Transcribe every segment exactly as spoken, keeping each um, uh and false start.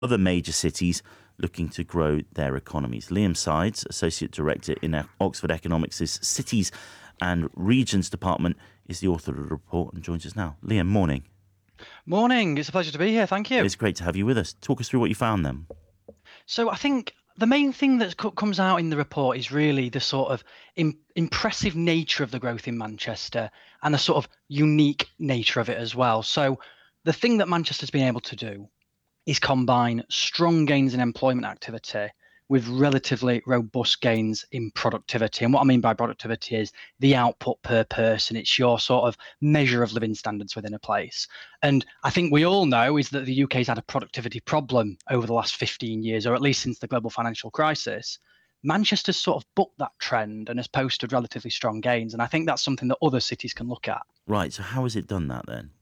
other major cities looking to grow their economies. Liam Sides, Associate Director in Oxford Economics' Cities and Regions Department, is the author of the report and joins us now. Liam, morning. Morning. It's a pleasure to be here. Thank you. It's great to have you with us. Talk us through what you found then. So I think the main thing that co- comes out in the report is really the sort of im- impressive nature of the growth in Manchester and the sort of unique nature of it as well. So the thing that Manchester's been able to do is combine strong gains in employment activity with relatively robust gains in productivity. And what I mean by productivity is the output per person. It's your sort of measure of living standards within a place. And I think we all know is that the U K's had a productivity problem over the last fifteen years, or at least since the global financial crisis. Manchester's sort of bucked that trend and has posted relatively strong gains. And I think that's something that other cities can look at. Right, so how has it done that then?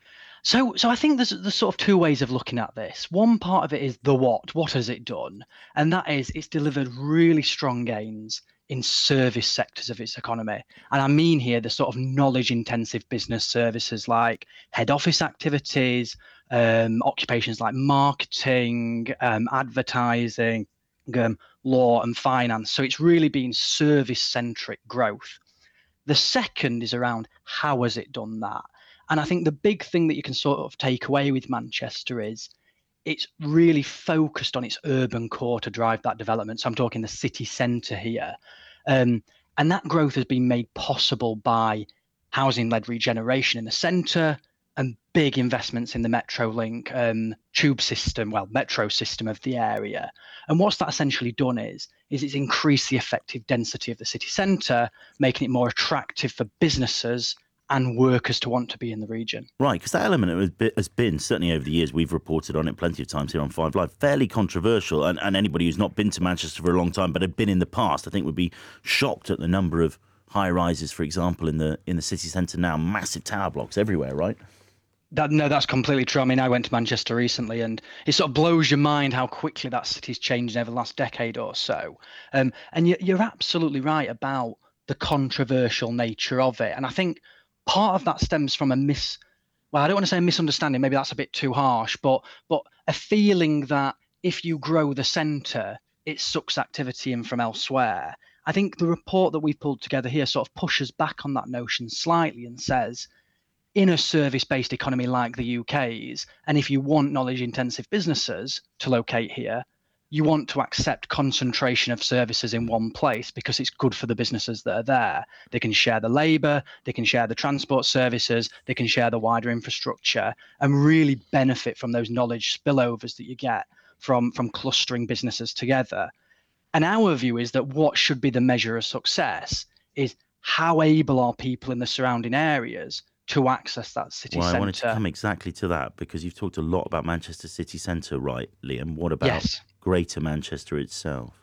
So, so I think there's there's sort of two ways of looking at this. One part of it is the what. What has it done? And that is it's delivered really strong gains in service sectors of its economy. And I mean here the sort of knowledge intensive business services like head office activities, um, occupations like marketing, um, advertising, um, law and finance. So it's really been service centric growth. The second is around how has it done that? And I think the big thing that you can sort of take away with Manchester is it's really focused on its urban core to drive that development. So I'm talking the city centre here. Um, and that growth has been made possible by housing-led regeneration in the centre and big investments in the Metrolink um, tube system, well, metro system of the area. And what's that essentially done is, is it's increased the effective density of the city centre, making it more attractive for businesses and workers to want to be in the region. Right, because that element has been, certainly over the years, we've reported on it plenty of times here on Five Live, fairly controversial. And, and anybody who's not been to Manchester for a long time but had been in the past, I think would be shocked at the number of high rises, for example, in the in the city centre now, massive tower blocks everywhere, right? That, no, that's completely true. I mean, I went to Manchester recently, and it sort of blows your mind how quickly that city's changed over the last decade or so. Um, and you, you're absolutely right about the controversial nature of it. And I think part of that stems from a mis, well, I don't want to say a misunderstanding. Maybe that's a bit too harsh, but but a feeling that if you grow the centre, it sucks activity in from elsewhere. I think the report that we pulled together here sort of pushes back on that notion slightly and says, in a service-based economy like the U K's, and if you want knowledge-intensive businesses to locate here, you want to accept concentration of services in one place because it's good for the businesses that are there. They can share the labour, they can share the transport services, they can share the wider infrastructure and really benefit from those knowledge spillovers that you get from, from clustering businesses together. And our view is that what should be the measure of success is how able are people in the surrounding areas to access that city Well, I centre. wanted to come exactly to that because you've talked a lot about Manchester city centre, right, Liam? What about Yes. Greater Manchester itself?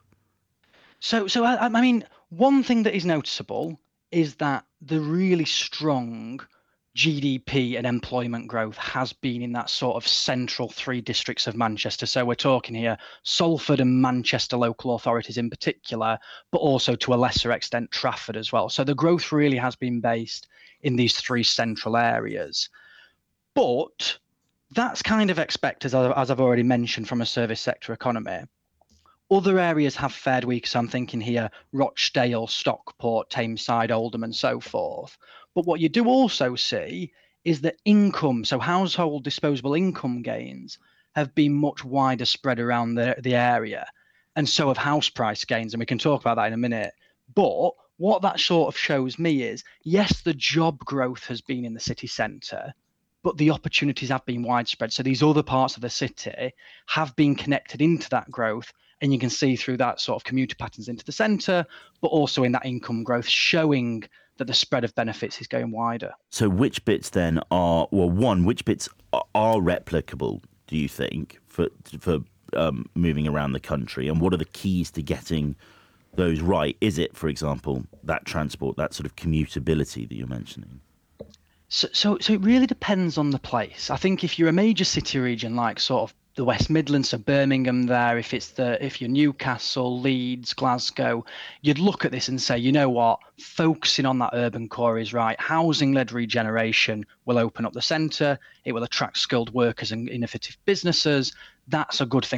So, so I, I mean, one thing that is noticeable is that the really strong G D P and employment growth has been in that sort of central three districts of Manchester. So we're talking here Salford and Manchester local authorities in particular, but also to a lesser extent Trafford as well. So the growth really has been based in these three central areas. But that's kind of expected, as as I've already mentioned, from a service sector economy. Other areas have fared weak, so I'm thinking here Rochdale, Stockport, Tameside, Oldham, and so forth. But what you do also see is that income, so household disposable income gains, have been much wider spread around the, the area. And so have house price gains, and we can talk about that in a minute. But what that sort of shows me is, yes, the job growth has been in the city centre, but the opportunities have been widespread. So these other parts of the city have been connected into that growth. And you can see through that sort of commuter patterns into the centre, but also in that income growth, showing that the spread of benefits is going wider. So which bits then are, well, one, which bits are, are replicable, do you think, for for um, moving around the country? And what are the keys to getting those right? Is it, for example, that transport, that sort of commutability that you're mentioning? So, so, so it really depends on the place. I think if you're a major city region like sort of the West Midlands, so Birmingham there, if it's the if you're Newcastle, Leeds, Glasgow, you'd look at this and say, you know what, focusing on that urban core is right. Housing-led regeneration will open up the centre. It will attract skilled workers and innovative businesses. That's a good thing